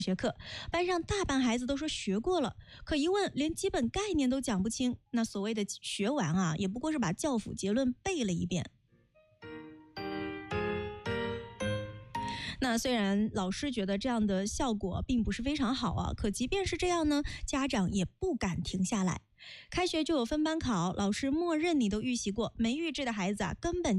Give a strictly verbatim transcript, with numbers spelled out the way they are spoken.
学课，班上大半孩子都说学过了，可一问连基本概念都讲不清。那所谓的学完啊，也不过是把教辅结论背了一遍。那虽然老师觉得这样的效果并不是非常好啊，可即便是这样呢，家长也不敢停下来。开学就有分班考，老师默认你都预习过，没预制的孩子啊，根本就